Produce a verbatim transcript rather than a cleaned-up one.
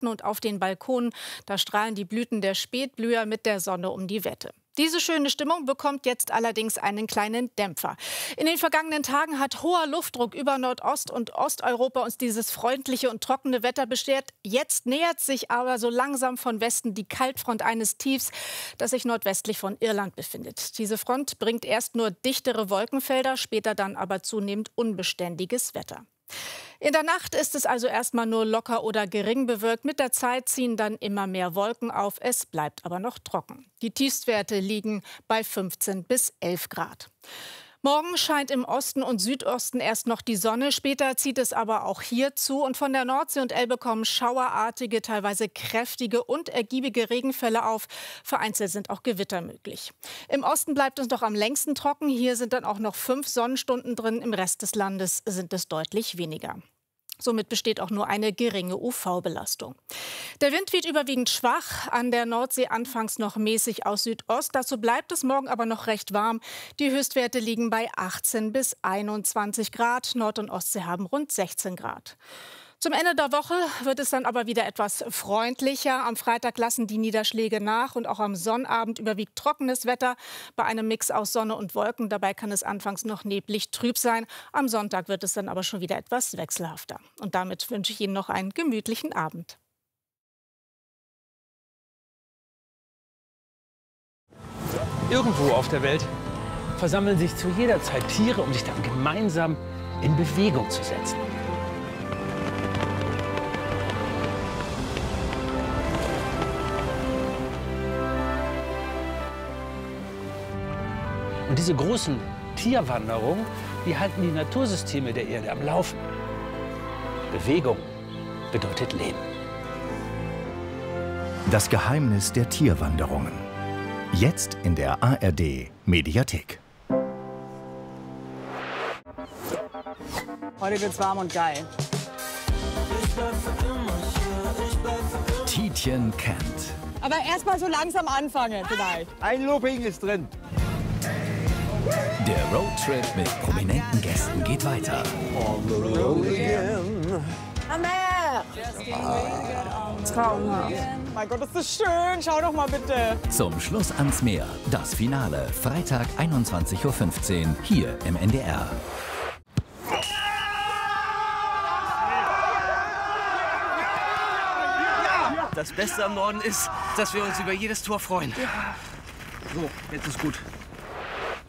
Gärten und auf den Balkonen. Da strahlen die Blüten der Spätblüher mit der Sonne um die Wette. Diese schöne Stimmung bekommt jetzt allerdings einen kleinen Dämpfer. In den vergangenen Tagen hat hoher Luftdruck über Nordost- und Osteuropa uns dieses freundliche und trockene Wetter beschert. Jetzt nähert sich aber so langsam von Westen die Kaltfront eines Tiefs, das sich nordwestlich von Irland befindet. Diese Front bringt erst nur dichtere Wolkenfelder, später dann aber zunehmend unbeständiges Wetter. In der Nacht ist es also erstmal nur locker oder gering bewölkt. Mit der Zeit ziehen dann immer mehr Wolken auf. Es bleibt aber noch trocken. Die Tiefstwerte liegen bei fünfzehn bis elf Grad. Morgen scheint im Osten und Südosten erst noch die Sonne. Später zieht es aber auch hier zu. Und von der Nordsee und Elbe kommen schauerartige, teilweise kräftige und ergiebige Regenfälle auf. Vereinzelt sind auch Gewitter möglich. Im Osten bleibt es noch am längsten trocken. Hier sind dann auch noch fünf Sonnenstunden drin. Im Rest des Landes sind es deutlich weniger. Somit besteht auch nur eine geringe U V-Belastung. Der Wind weht überwiegend schwach, an der Nordsee anfangs noch mäßig aus Südost. Dazu bleibt es morgen aber noch recht warm. Die Höchstwerte liegen bei achtzehn bis einundzwanzig Grad. Nord- und Ostsee haben rund sechzehn Grad. Zum Ende der Woche wird es dann aber wieder etwas freundlicher. Am Freitag lassen die Niederschläge nach und auch am Sonnabend überwiegt trockenes Wetter bei einem Mix aus Sonne und Wolken. Dabei kann es anfangs noch neblig trüb sein. Am Sonntag wird es dann aber schon wieder etwas wechselhafter. Und damit wünsche ich Ihnen noch einen gemütlichen Abend. Irgendwo auf der Welt versammeln sich zu jeder Zeit Tiere, um sich dann gemeinsam in Bewegung zu setzen. Und diese großen Tierwanderungen, die halten die Natursysteme der Erde am Laufen. Bewegung bedeutet Leben. Das Geheimnis der Tierwanderungen. Jetzt in der A R D Mediathek. Heute wird's warm und geil. Tietjen kennt. Aber erst mal so langsam anfangen vielleicht. Ein Looping ist drin. Der Roadtrip mit prominenten Gästen geht weiter. Hammer! Traumhaft. Mein Gott, ist das schön. Schau doch mal bitte. Zum Schluss ans Meer. Das Finale. Freitag einundzwanzig Uhr fünfzehn. Hier im N D R. Das Beste am Norden ist, dass wir uns über jedes Tor freuen. So, jetzt ist gut.